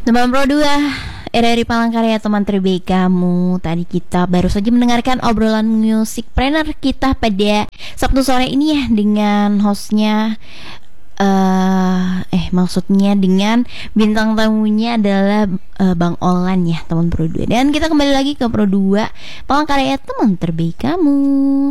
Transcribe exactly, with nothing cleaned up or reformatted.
Teman Pro dua R R I Palangkaraya, teman terbaik kamu. Tadi kita baru saja mendengarkan obrolan musik planner kita pada Sabtu sore ini ya, dengan hostnya uh, Eh maksudnya dengan bintang tamunya adalah uh, Bang Olan ya, teman Pro dua. Dan kita kembali lagi ke Pro dua Palangkaraya, teman terbaik kamu.